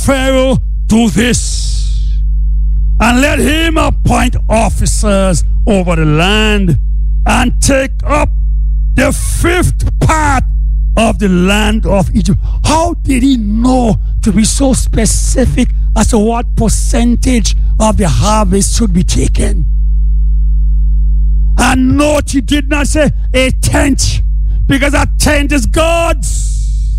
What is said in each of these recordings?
Pharaoh do this, and let him appoint officers over the land, and take up the 5th part of the land of Egypt. How did he know to be so specific as to what percentage of the harvest should be taken? And note, he did not say a tenth, because a tenth is God's.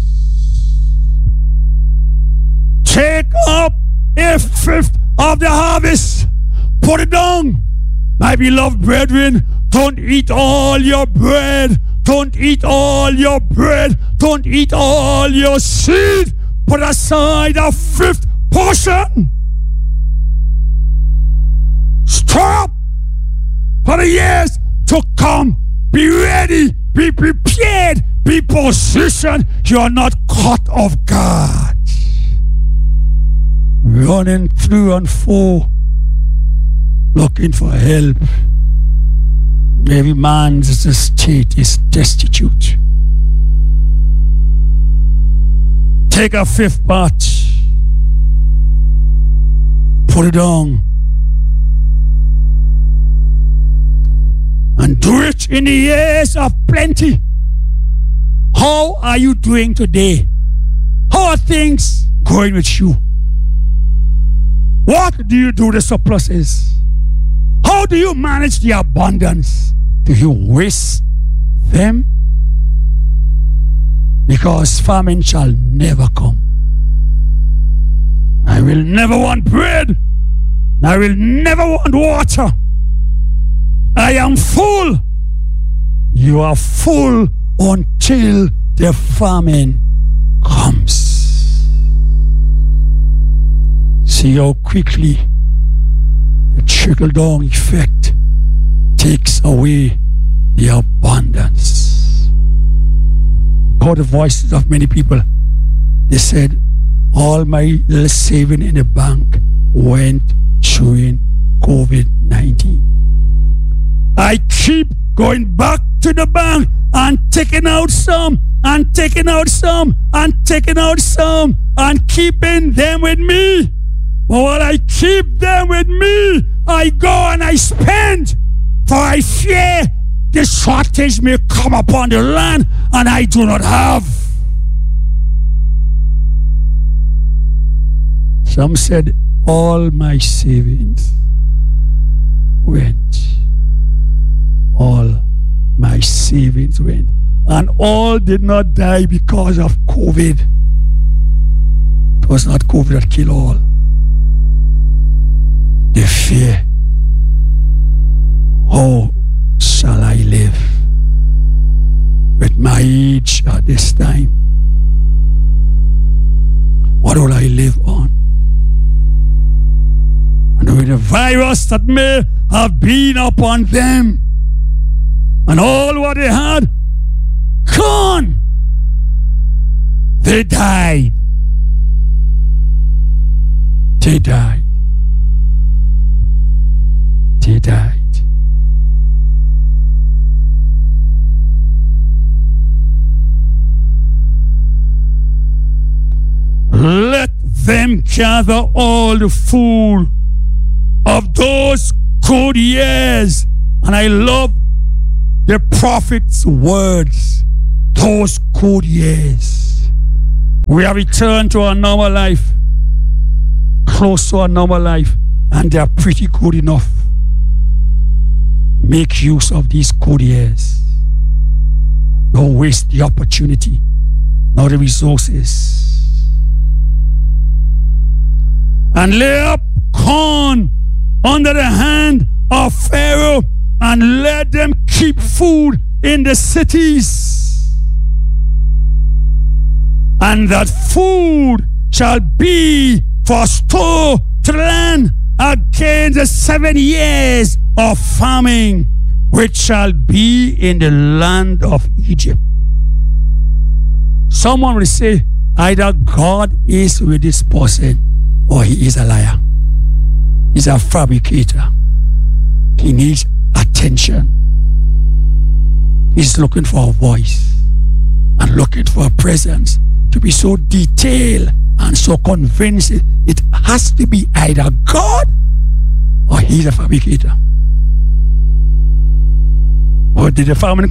Take up a 5th of the harvest, put it down. My beloved brethren, don't eat all your bread. Don't eat all your bread. Don't eat all your seed. Put aside a 5th portion. Stop for the years to come. Be ready. Be prepared. Be positioned. You are not caught off guard. Running through and fro, looking for help. Every man's estate is destitute. Take a 5th part, put it on, and do it in the years of plenty. How are you doing today? How are things going with you? What do you do with the surpluses? How do you manage the abundance? Do you waste them? Because famine shall never come. I will never want bread. I will never want water. I am full. You are full until the famine comes. See how quickly the trickle-down effect takes away the abundance. Caught the voices of many people. They said, all my little saving in the bank went during COVID-19. I keep going back to the bank and taking out some, and taking out some, and taking out some, and keeping them with me. But while I keep them with me, I go and I spend, for I fear the shortage may come upon the land and I do not have. Some said, all my savings went. All my savings went. And all did not die because of COVID. It was not COVID that killed all. The fear. How shall I live with my age at this time? What will I live on? And with the virus that may have been upon them, and all what they had gone, they died. They died. They died. Let them gather all the food of those good years. And I love the prophet's words. Those good years. We have returned to our normal life, close to our normal life, and they are pretty good enough. Make use of these good years. Don't waste the opportunity, nor the resources. And lay up corn under the hand of Pharaoh, and let them keep food in the cities. And that food shall be for store to the land against the 7 years of famine, which shall be in the land of Egypt. Someone will say, either God is with this person or he is a liar. He's a fabricator. He needs attention. He's looking for a voice and looking for a presence to be so detailed and so convinced it has to be either God or he's a fabricator. Or did the farmer